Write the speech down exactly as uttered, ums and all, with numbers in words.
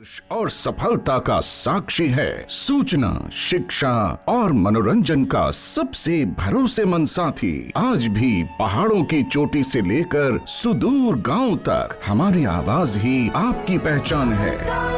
और सफलता का साक्षी है। सूचना, शिक्षा और मनोरंजन का सबसे भरोसेमंद साथी। आज भी पहाड़ों की चोटी से लेकर सुदूर गांव तक हमारी आवाज ही आपकी पहचान है।